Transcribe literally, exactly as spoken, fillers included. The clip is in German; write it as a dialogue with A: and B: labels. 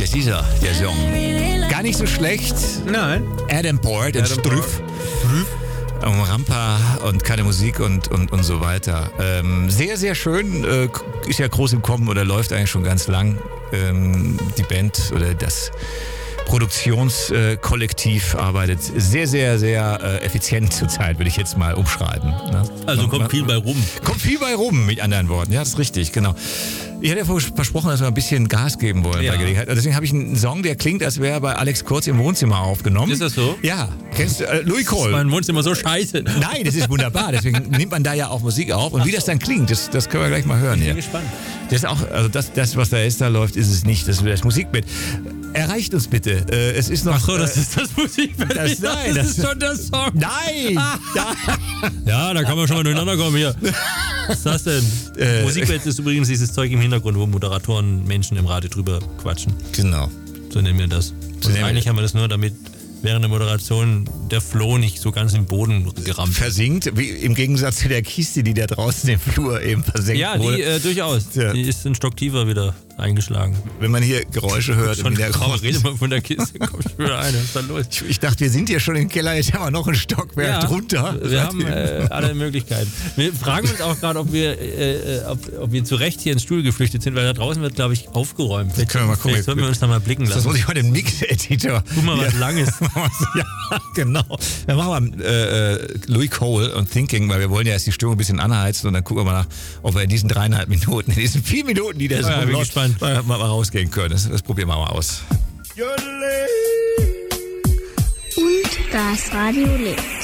A: das ist er, der Song. Gar nicht so schlecht.
B: Nein.
A: Adam Port und Strüff. Um Rampa und keine Musik und, und, und so weiter. Ähm, sehr, sehr schön. Äh, ist ja groß im Kommen oder läuft eigentlich schon ganz lang. Ähm, die Band oder das Produktionskollektiv äh, arbeitet sehr, sehr, sehr äh, effizient zurzeit, würde ich jetzt mal umschreiben. Ne?
B: Also
A: man,
B: kommt
A: man,
B: viel bei rum.
A: Kommt viel bei rum, mit anderen Worten. Ja, das ist richtig, genau. Ich hatte ja versprochen, dass wir ein bisschen Gas geben wollen
B: ja.
A: bei Gelegenheit. Deswegen habe ich einen Song, der klingt, als wäre er bei Alex Kurz im Wohnzimmer aufgenommen.
B: Ist das so?
A: Ja. Kennst du äh, Louis Cole?
B: Ist mein Wohnzimmer so scheiße.
A: Nein, das ist wunderbar. Deswegen nimmt man da ja auch Musik auf. Und wie das dann klingt, das, das können wir gleich mal hören.
B: Ich bin
A: hier.
B: gespannt.
A: Das ist auch, also das, das, was da ist, da läuft, ist es nicht. Das ist das Musikbett. Erreicht uns bitte. Äh, es ist noch.
B: Ach so, das
A: äh,
B: ist das Musikbett.
A: Das, nein,
B: das,
A: das
B: ist schon der Song.
A: Nein!
B: Ah. Ja, da kann man schon mal durcheinander kommen hier. Was ist das denn? Äh, Musikbett ist übrigens dieses Zeug im Hintergrund, wo Moderatoren Menschen im Radio drüber quatschen.
A: Genau.
B: So nennen wir das.
A: So
B: Also eigentlich haben wir das nur, damit während der Moderation der Floh nicht so ganz im Boden gerammt
A: versinkt, wie im Gegensatz zu der Kiste, die da draußen im Flur eben versenkt
B: ja,
A: wurde.
B: Ja, äh, die durchaus.
A: Ja.
B: Die ist ein Stock tiefer wieder eingeschlagen.
A: Wenn man hier Geräusche hört.
B: Schon
A: der
B: kaum redet man von der Kiste, kommt schon wieder eine. Was ist da los?
A: Ich, ich dachte, wir sind hier schon im Keller, jetzt haben wir noch einen Stockwerk
B: ja,
A: drunter.
B: Wir haben äh, alle Möglichkeiten. Wir fragen uns auch gerade, ob wir, äh, ob, ob wir zu Recht hier ins Studio geflüchtet sind, weil da draußen wird, glaube ich, aufgeräumt.
A: Vielleicht können wir mal gucken.
B: Vielleicht sollten wir uns da mal blicken lassen.
A: Das muss ich mal den Mix-Editor.
B: Guck mal, was
A: ja.
B: lang ist.
A: Ja, genau. Dann machen wir äh, Louis Cole und Thinking, weil wir wollen ja erst die Stimmung ein bisschen anheizen und dann gucken wir mal nach, ob wir in diesen dreieinhalb Minuten, in diesen vier Minuten, die der
B: ja,
A: Song
B: läuft,
A: mal, mal, mal rausgehen können. Das, das probieren wir mal aus.
C: Und das Radio lebt.